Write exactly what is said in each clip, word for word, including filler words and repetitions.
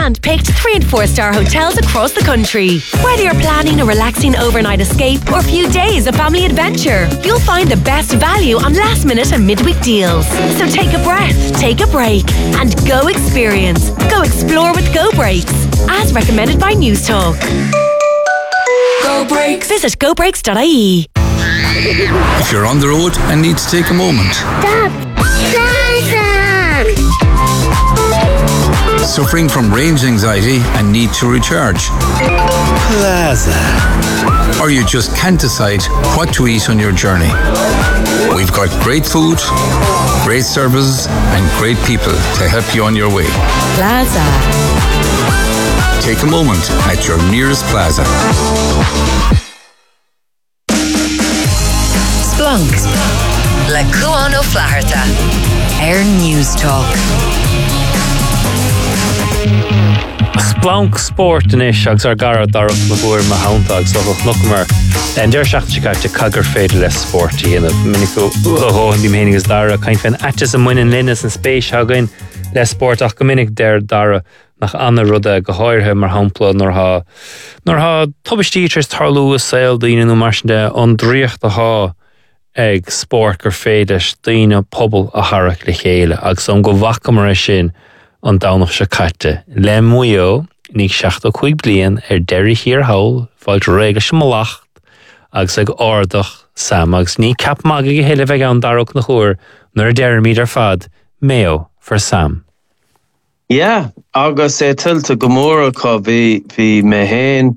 hand-picked three and four-star hotels across the country. Whether you're planning a relaxing overnight escape or a few days of family adventure, you'll find the best value on last-minute and midweek deals. So take a breath, take a break, and go experience. Go explore with Go Breaks, as recommended by News Talk. Go Breaks. Visit go breaks dot I E. If you're on the road and need to take a moment. Stop. Plaza. Suffering from range anxiety and need to recharge. Plaza. Or you just can't decide what to eat on your journey. We've got great food, great service, and great people to help you on your way. Plaza. Take a moment at your nearest Plaza. Splunk. Le Cuan O'Flaherty. Air News Talk. Splunk sport in ish agus ar gara darach magúir ma hauntag so nukmar en der shachtchikarte kagar féidir les sporty in minico oh and the meaning is dara kind fan atches and winning linnes and space hagain les sport ach gominnig der dara nach anna rudde gehoirhe mar haumpla nor ha nor ha tobistíchers tarlu sail dine no marshde on driecht ha ag sport gur féidir dine pobl a harak le chéile agus on go vakamar sin an dánach se caite. Le muo, ní seachta chuig blian ar deirí hir haul, fáilt réige sem malacht, agus ag ordach sam, agus ní cap mag ag heile bheith an darach na chóir, nuair deir míad ar fad, meo for Sam. Yeah, agus é tilta gomóra có bhí bhí me héin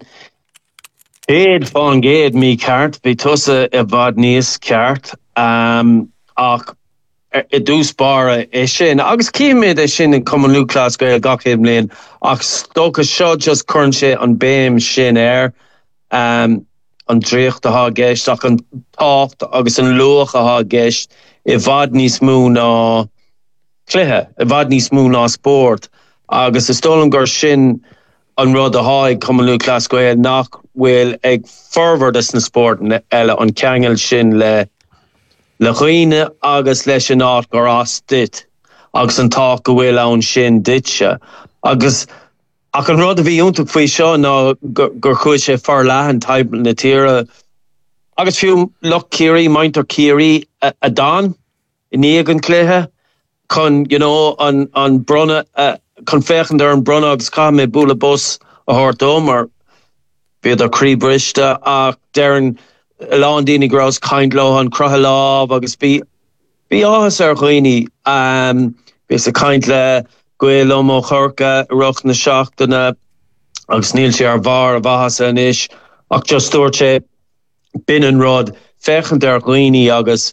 éad fáin géad mí ceart, bhí tusa a bhad níos ceart, um, ach I dús bara é sin agus cíimiid é sin in Common Lú Clás go gachéim léin ach stocha seo just chun sé an béim sin air um, an dríocht a há geist ach an tácht agus an luach a há geist I bhad níos mú ná cluiche, I bhad níos mú ná sport agus is stolam gur sin an rud a há Common Lú Clás go nach bhfuil ag forward is na sport eile an ceangel sin le Le chuine agus leis an áit gur as dit agus an tá go bhfuil ann sin ditse agus ach an rud a bhí úntaach faoi seo ná gur chuid sé far lehan taib na tíre agus fiú loch círí maintar círí a, a dan in íag an cléthe chun you know an an brunne uh, chun féchan ar an brunne agus cá mé búla bus a thortóm ar bíad ar crí briste ach dearan Landini grows kind low on Crohalov agus be be áhas ar chuoine um bes a kind le gwelom o chorca roch na seachtainna agus níl sé ar bhar a bhahas an ish ach just dúirt sé bin an rod fechant ar chuoine agus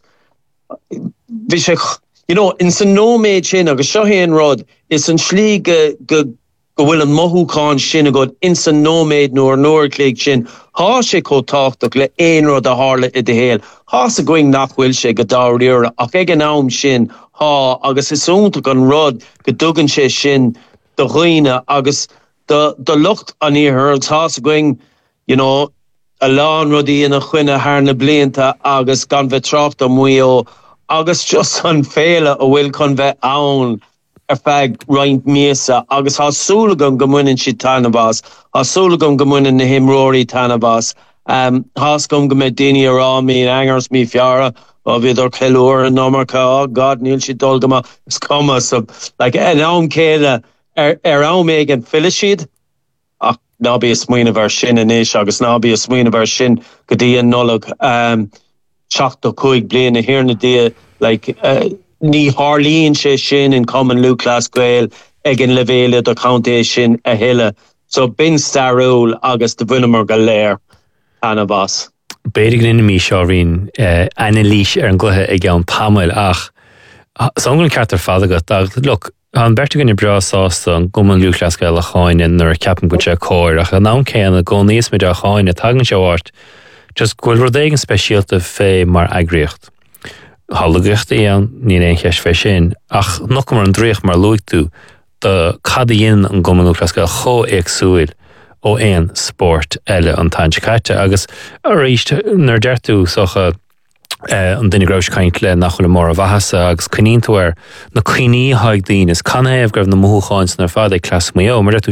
bhí sé you know in san nóméid sin agus seo héan rod is an slí go go go bhfuil an mothúáin sin a god in san nóméid nóir nóir cléig sin há sé có táchtach le éon rud a hála i de héal há sa going nach bhfuil sé go dáiríre ach ag an am sin há agus is úntaach an rud go dugan sé sin do chuoine agus do do lucht an íthir tá sa going you know a lán rudí ina chuine thar na blianta agus gan bheith tracht am muo agus just an féile a bhfuil chun bheith ann ar feag roint míasa agus há súlagam go muinen si tanabás há súlagam go muinen na himróí tanabás um, hás gom go med daine ará mí angars mí fiara a bhíad ar ceúir an nómarcha oh god níl si dulgama is cuma so like an am céile ar ar am méid an fiile siad ach ná bí a smuoine bhar sin inis agus ná bí a smuoine bhar sin go dtí an nolog um, seachta chuig bliana a hir na dia like uh, ní Harlíonn sé sin in Common Lú Clás Gael ag an levéile do counté sin a heile. So bin starúil agus de bhuineamar go léir anna bás. Beidir gan mí seo rin anna líis ar an gluthe ag an tamil ach songan ceartar fada go dag look an bertu gan i bra sásta an Common Lú Clás Gael a cháine nuair ceapan go te cóir ach an ná céanna go níos mid a cháine tagan se bhart just gúil rud éigen speisialta fé mar agriocht. Hallagacht éan ní éon cheis fé sin ach noch mar an dríoch mar luig tú de cadíon an Common Lú Clás Gael cho éagsúil ó éon sport eile an tainte caite agus a ríist nar deirtú socha uh, an duine grous caint le nach chuile mór a bhahasa agus caníntúir na cuiní haag daoine is canhéamh greibh na mútháins nar fád ag clas mó mar